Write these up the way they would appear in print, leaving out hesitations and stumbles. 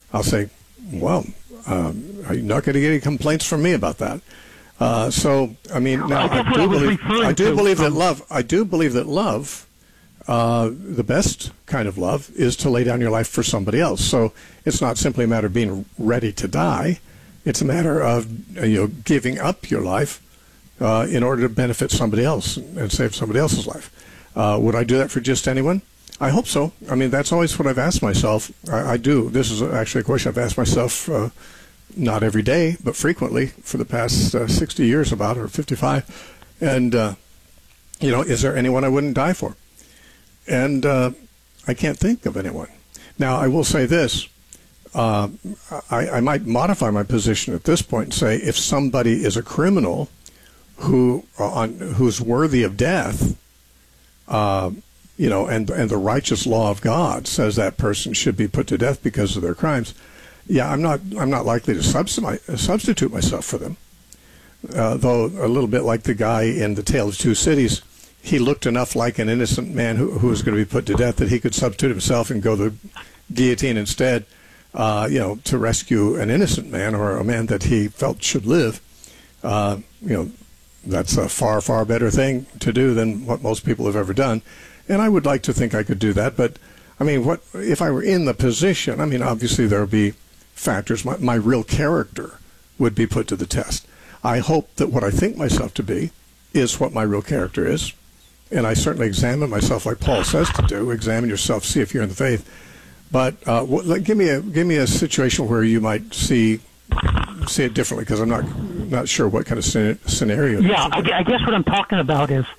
I'll say, well, you're not going to get any complaints from me about that. So, I mean, now I do believe that love, the best kind of love, is to lay down your life for somebody else. So it's not simply a matter of being ready to die. It's a matter of giving up your life in order to benefit somebody else and save somebody else's life. Would I do that for just anyone? I hope so. I mean, that's always what I've asked myself. I do. This is actually a question I've asked myself not every day, but frequently for the past 60 years about, or 55. And, is there anyone I wouldn't die for? And I can't think of anyone. Now, I will say this. I might modify my position at this point and say if somebody is a criminal who's worthy of death, and the righteous law of God says that person should be put to death because of their crimes, yeah, I'm not likely to substitute myself for them. Though a little bit like the guy in The Tale of Two Cities, he looked enough like an innocent man who was going to be put to death that he could substitute himself and go the guillotine instead, to rescue an innocent man or a man that he felt should live. That's a far, far better thing to do than what most people have ever done. And I would like to think I could do that. But, I mean, what if I were in the position? I mean, obviously there would be factors. My real character would be put to the test. I hope that what I think myself to be is what my real character is. And I certainly examine myself like Paul says to do. Examine yourself, see if you're in the faith. But give me a situation where you might see it differently, because I'm not sure what kind of scenario. Yeah, I guess what I'm talking about is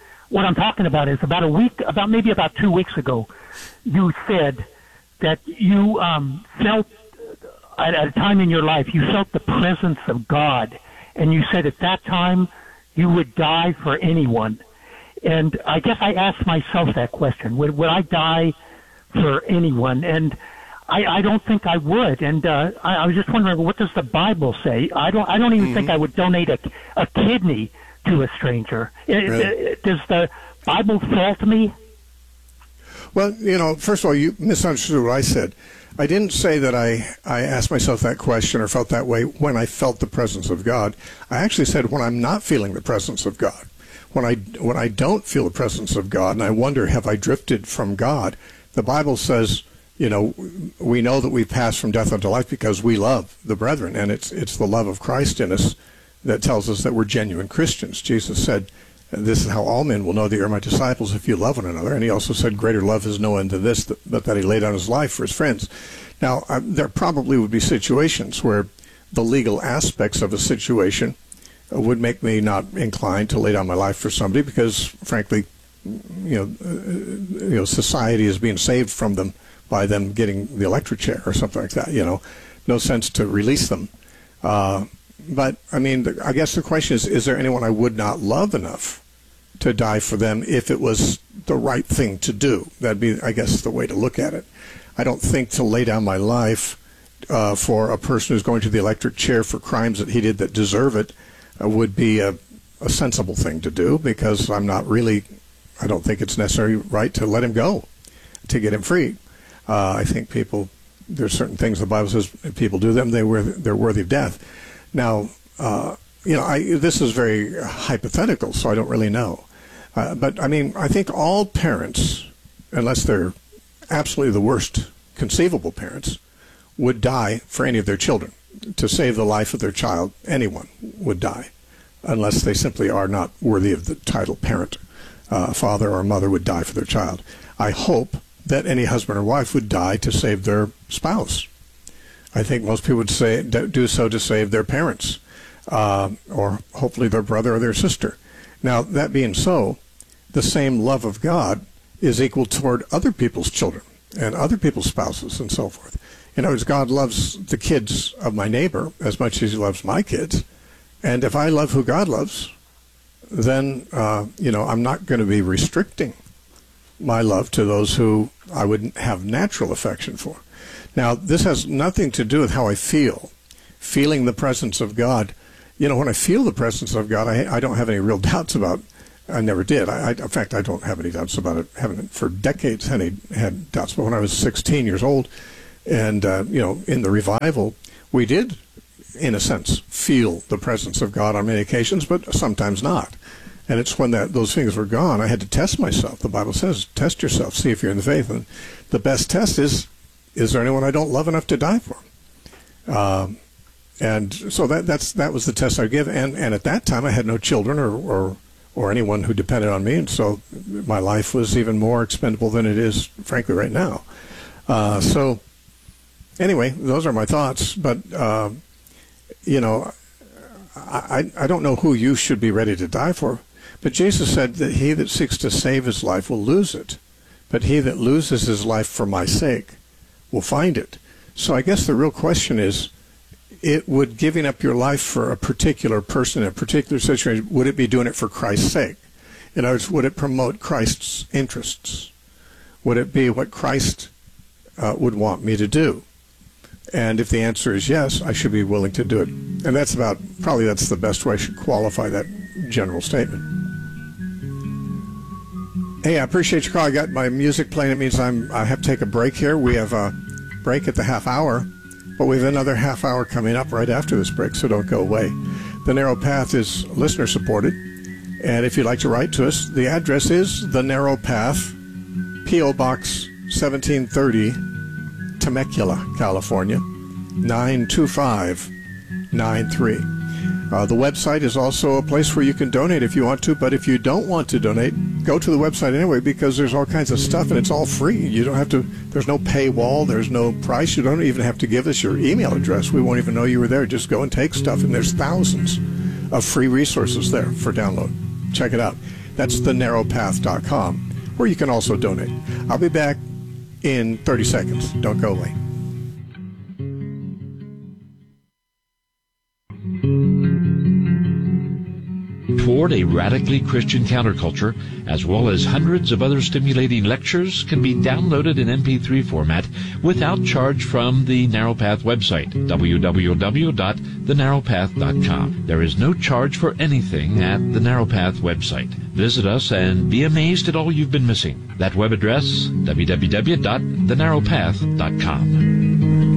about 2 weeks ago, you said that you felt at a time in your life you felt the presence of God, and you said at that time you would die for anyone. And I guess I asked myself that question: would I die for anyone? And I don't think I would. And I was just wondering, what does the Bible say? I don't even think I would donate a kidney to a stranger. Really? Does the Bible fault me? Well, first of all, you misunderstood what I said. I didn't say that I asked myself that question or felt that way when I felt the presence of God. I actually said when I'm not feeling the presence of God. When I don't feel the presence of God and I wonder, have I drifted from God? The Bible says, we know that we pass from death unto life because we love the brethren, and it's the love of Christ in us that tells us that we're genuine Christians. Jesus said, this is how all men will know that you're my disciples, if you love one another. And he also said, greater love is no one than this, but that he laid down his life for his friends. Now, there probably would be situations where the legal aspects of a situation would make me not inclined to lay down my life for somebody because, frankly, society is being saved from them by them getting the electric chair or something like that. No sense to release them. But, I mean, I guess the question is there anyone I would not love enough to die for them if it was the right thing to do? That'd be, I guess, the way to look at it. I don't think to lay down my life for a person who's going to the electric chair for crimes that he did that deserve it would be a sensible thing to do, because I don't think it's necessarily right to let him go, to get him free. I think there's certain things the Bible says people do them, they're worthy of death. Now, this is very hypothetical, so I don't really know. But, I mean, I think all parents, unless they're absolutely the worst conceivable parents, would die for any of their children. To save the life of their child, anyone would die, unless they simply are not worthy of the title parent. Father or mother would die for their child. I hope that any husband or wife would die to save their spouse. I think most people would do so to save their parents, or hopefully their brother or their sister. Now, that being so, the same love of God is equal toward other people's children and other people's spouses and so forth. In other words, God loves the kids of my neighbor as much as he loves my kids. And if I love who God loves, then, I'm not going to be restricting my love to those who I wouldn't have natural affection for. Now, this has nothing to do with how I feel. Feeling the presence of God. When I feel the presence of God, I don't have any real doubts about. I never did. In fact, I don't have any doubts about it. Haven't for decades had doubts. But when I was 16 years old, And, in the revival, we did, in a sense, feel the presence of God on many occasions, but sometimes not. And it's when those things were gone, I had to test myself. The Bible says, test yourself, see if you're in the faith. And the best test is there anyone I don't love enough to die for? And so that was the test I give. And at that time, I had no children or anyone who depended on me. And so my life was even more expendable than it is, frankly, right now. So anyway, those are my thoughts. But, I don't know who you should be ready to die for. But Jesus said that he that seeks to save his life will lose it. But he that loses his life for my sake will find it. So I guess the real question is, would giving up your life for a particular person in a particular situation, would it be doing it for Christ's sake? In other words, would it promote Christ's interests? Would it be what Christ would want me to do? And if the answer is yes, I should be willing to do it. And that's the best way I should qualify that general statement. Hey, I appreciate your call. I got my music playing. It means I have to take a break here. We have a break at the half hour, but we have another half hour coming up right after this break, so don't go away. The Narrow Path is listener supported, and if you'd like to write to us, the address is The Narrow Path, P.O. Box 1730, Temecula, California, 92593. The website is also a place where you can donate if you want to, but if you don't want to donate, go to the website anyway, because there's all kinds of stuff and it's all free. You don't have to, there's no paywall, there's no price. You don't even have to give us your email address. We won't even know you were there. Just go and take stuff, and there's thousands of free resources there for download. Check it out. That's thenarrowpath.com, where you can also donate. I'll be back in 30 seconds. Don't go away. Toward a radically Christian counterculture, as well as hundreds of other stimulating lectures, can be downloaded in MP3 format without charge from the Narrow Path website, www.thenarrowpath.com. There is no charge for anything at the Narrow Path website. Visit us and be amazed at all you've been missing. That web address, www.thenarrowpath.com.